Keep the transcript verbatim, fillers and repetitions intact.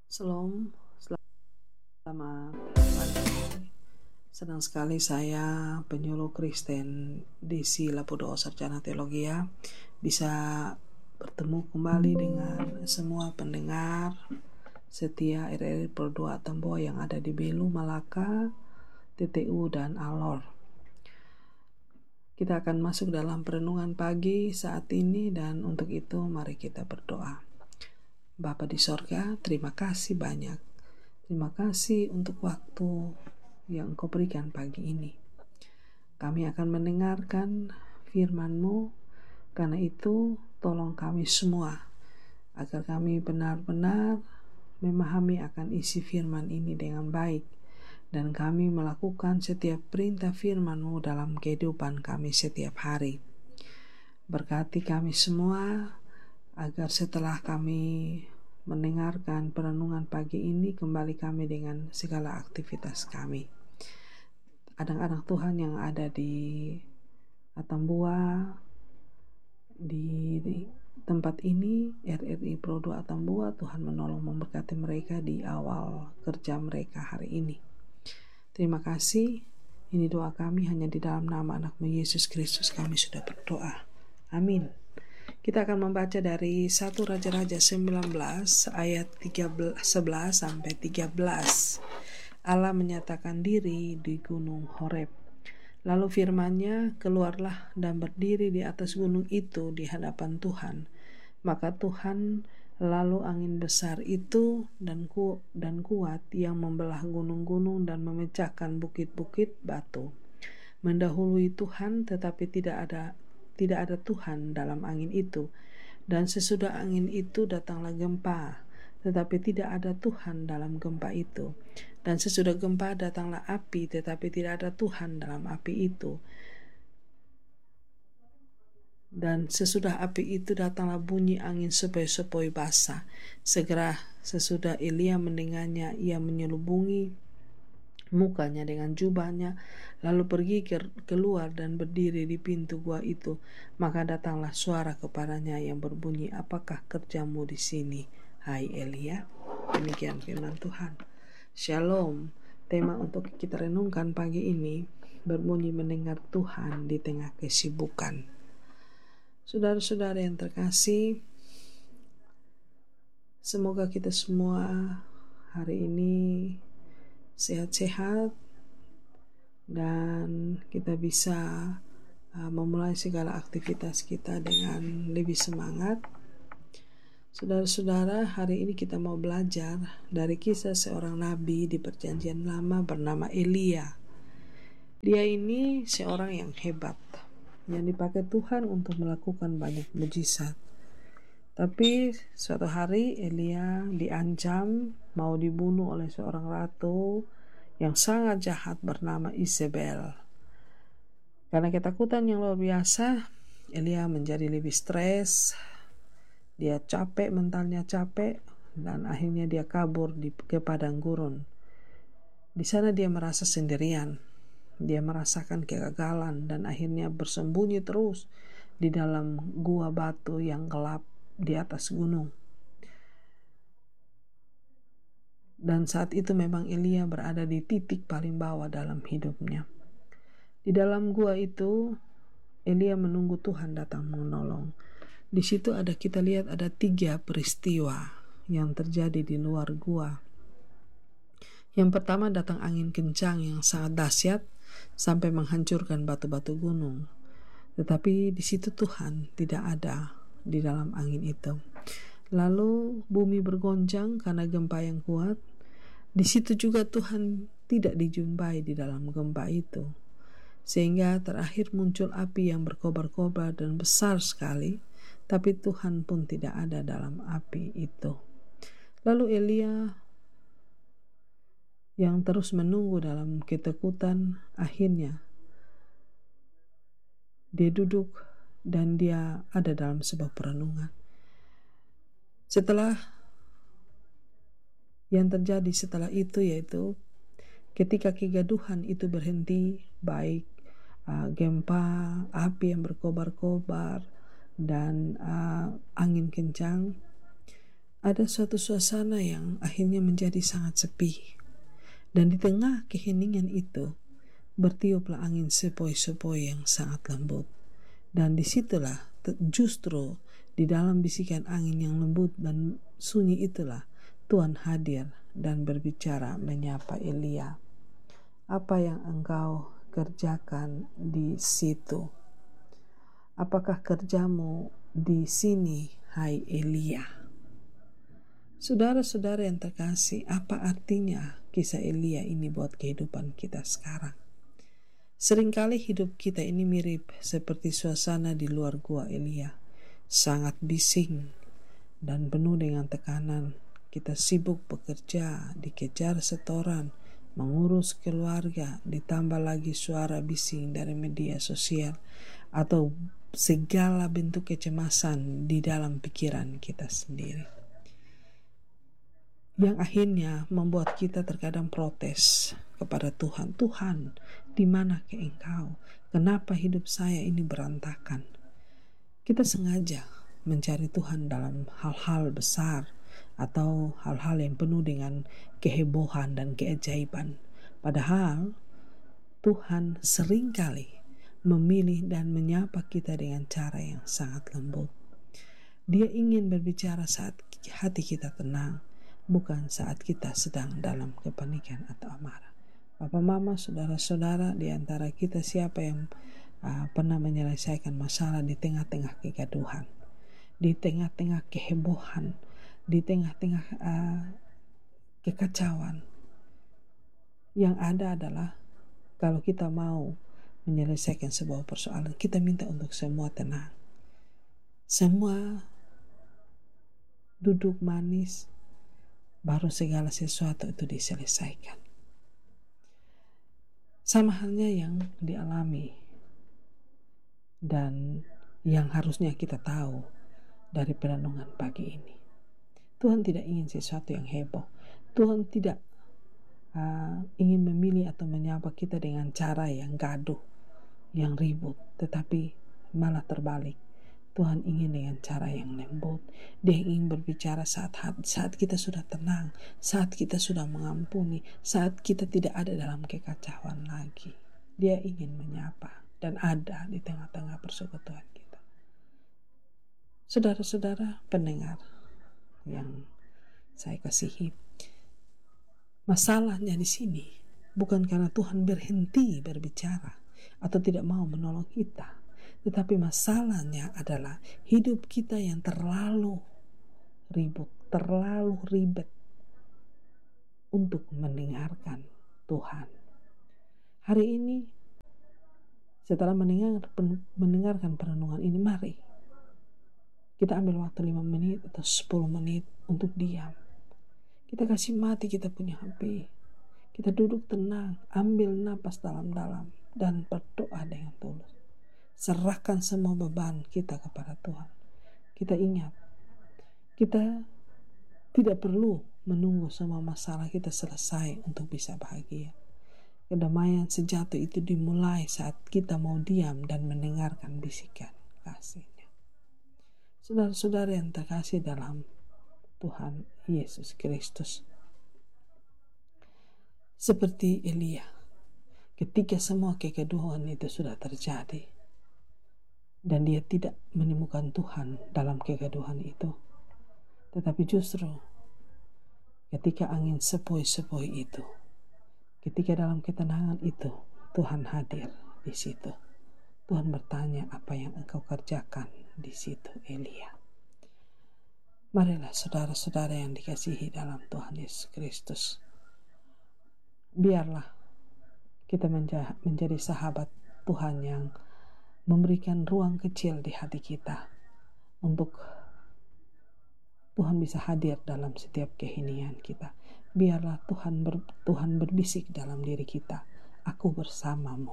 Shalom, selamat pagi. Senang sekali saya, penyuluh Kristen Desi Lapudo Sarjana Teologi, bisa bertemu kembali dengan semua pendengar setia R R I Pro dua Tamboa yang ada di Belu, Malaka, T T U, dan Alor. Kita akan masuk dalam perenungan pagi saat ini, dan untuk itu mari kita berdoa. Bapa di sorga, terima kasih banyak. Terima kasih untuk waktu yang Engkau berikan pagi ini. Kami akan mendengarkan firman-Mu, karena itu tolong kami semua agar kami benar-benar memahami akan isi firman ini dengan baik, dan kami melakukan setiap perintah firman-Mu dalam kehidupan kami setiap hari. Berkati kami semua agar setelah kami mendengarkan perenungan pagi ini, kembali kami dengan segala aktivitas kami. Anak-anak Tuhan yang ada di Atambua, di, di tempat ini, R R I Pro dua Atambua, Tuhan menolong memberkati mereka di awal kerja mereka hari ini. Terima kasih. Ini doa kami hanya di dalam nama anak-Mu Yesus Kristus kami sudah berdoa. Amin. Kita akan membaca dari satu Raja-Raja sembilan belas ayat tiga belas, sebelas sampai tiga belas. Allah menyatakan diri di gunung Horeb. Lalu firman-Nya, keluarlah dan berdiri di atas gunung itu di hadapan Tuhan. Maka Tuhan lalu angin besar itu dan ku dan kuat yang membelah gunung-gunung dan memecahkan bukit-bukit batu mendahului Tuhan, tetapi tidak ada Tidak ada Tuhan dalam angin itu. Dan sesudah angin itu datanglah gempa, tetapi tidak ada Tuhan dalam gempa itu. Dan sesudah gempa datanglah api, tetapi tidak ada Tuhan dalam api itu. Dan sesudah api itu datanglah bunyi angin sepoi-sepoi basah. Segera sesudah Elia mendengarnya, ia menyelubungi mukanya dengan jubahnya, lalu pergi ke, keluar dan berdiri di pintu gua itu. Maka datanglah suara kepadanya yang berbunyi, apakah kerjamu di sini, hai Elia? Demikian firman Tuhan. Shalom. Tema untuk kita renungkan pagi ini berbunyi mendengar Tuhan di tengah kesibukan. Saudara-saudara yang terkasih, semoga kita semua hari ini sehat-sehat dan kita bisa uh, memulai segala aktivitas kita dengan lebih semangat. Saudara-saudara, hari ini kita mau belajar dari kisah seorang nabi di Perjanjian Lama bernama Elia. Dia ini seorang yang hebat, yang dipakai Tuhan untuk melakukan banyak mujizat. Tapi suatu hari Elia diancam mau dibunuh oleh seorang ratu yang sangat jahat bernama Isabel. Karena ketakutan yang luar biasa, Elia menjadi lebih stres. Dia capek, mentalnya capek, dan akhirnya dia kabur di ke padang gurun. Di sana dia merasa sendirian. Dia merasakan kegagalan dan akhirnya bersembunyi terus di dalam gua batu yang gelap di atas gunung. Dan saat itu memang Elia berada di titik paling bawah dalam hidupnya. Di dalam gua itu Elia menunggu Tuhan datang menolong. Di situ ada kita lihat ada tiga peristiwa yang terjadi di luar gua. Yang pertama, datang angin kencang yang sangat dahsyat sampai menghancurkan batu-batu gunung. Tetapi di situ Tuhan tidak ada di dalam angin itu. Lalu bumi bergoncang karena gempa yang kuat. Di situ juga Tuhan tidak dijumpai di dalam gempa itu. Sehingga terakhir muncul api yang berkobar-kobar dan besar sekali, tapi Tuhan pun tidak ada dalam api itu. Lalu Elia yang terus menunggu dalam ketakutan, akhirnya dia duduk dan dia ada dalam sebuah perenungan. Setelah yang terjadi setelah itu yaitu ketika kegaduhan itu berhenti, baik uh, gempa, api yang berkobar-kobar, dan uh, angin kencang, ada suatu suasana yang akhirnya menjadi sangat sepi. Dan di tengah keheningan itu, bertiuplah angin sepoi-sepoi yang sangat lembut. Dan disitulah justru di dalam bisikan angin yang lembut dan sunyi itulah Tuhan hadir dan berbicara menyapa Elia. Apa yang engkau kerjakan di situ? Apakah kerjamu di sini, hai Elia? Saudara-saudara yang terkasih, apa artinya kisah Elia ini buat kehidupan kita sekarang? Seringkali hidup kita ini mirip seperti suasana di luar gua Elia. Sangat bising dan penuh dengan tekanan. Kita sibuk bekerja, dikejar setoran, mengurus keluarga, ditambah lagi suara bising dari media sosial atau segala bentuk kecemasan di dalam pikiran kita sendiri. Yang akhirnya membuat kita terkadang protes kepada Tuhan. Tuhan, di mana ke Engkau? Kenapa hidup saya ini berantakan? Kita sengaja mencari Tuhan dalam hal-hal besar atau hal-hal yang penuh dengan kehebohan dan keajaiban. Padahal Tuhan seringkali memilih dan menyapa kita dengan cara yang sangat lembut. Dia ingin berbicara saat hati kita tenang, bukan saat kita sedang dalam kepanikan atau amarah. Bapak, mama, saudara-saudara, di antara kita siapa yang uh, pernah menyelesaikan masalah di tengah-tengah kegaduhan, di tengah-tengah kehebohan, di tengah-tengah uh, kekacauan? Yang ada adalah kalau kita mau menyelesaikan sebuah persoalan, kita minta untuk semua tenang, semua duduk manis, baru segala sesuatu itu diselesaikan. Sama halnya yang dialami dan yang harusnya kita tahu dari perenungan pagi ini. Tuhan tidak ingin sesuatu yang heboh. Tuhan tidak uh, ingin memilih atau menyapa kita dengan cara yang gaduh, yang ribut, tetapi malah terbalik. Tuhan ingin dengan cara yang lembut. Dia ingin berbicara saat saat kita sudah tenang, saat kita sudah mengampuni, saat kita tidak ada dalam kekacauan lagi. Dia ingin menyapa dan ada di tengah-tengah persekutuan kita. Saudara-saudara pendengar yang saya kasihi, masalahnya di sini bukan karena Tuhan berhenti berbicara atau tidak mau menolong kita, tetapi masalahnya adalah hidup kita yang terlalu ribut, terlalu ribet untuk mendengarkan Tuhan. Hari ini setelah mendengar, mendengarkan perenungan ini, mari kita ambil waktu lima menit atau sepuluh menit untuk diam. Kita kasih mati kita punya H P. Kita duduk tenang, ambil napas dalam-dalam dan berdoa dengan tulus. Serahkan semua beban kita kepada Tuhan. Kita ingat, kita tidak perlu menunggu semua masalah kita selesai untuk bisa bahagia. Kedamaian sejati itu dimulai saat kita mau diam dan mendengarkan bisikan kasih-Nya. Saudara-saudara yang terkasih dalam Tuhan Yesus Kristus, seperti Elia, ketika semua kegaduhan itu sudah terjadi dan dia tidak menemukan Tuhan dalam kegaduhan itu, tetapi justru ketika angin sepoi-sepoi itu, ketika dalam ketenangan itu, Tuhan hadir di situ. Tuhan bertanya, apa yang engkau kerjakan di situ, Elia? Marilah saudara-saudara yang dikasihi dalam Tuhan Yesus Kristus, biarlah kita menjadi sahabat Tuhan yang memberikan ruang kecil di hati kita untuk Tuhan bisa hadir dalam setiap keheningan kita. Biarlah Tuhan ber, Tuhan berbisik dalam diri kita, aku bersamamu.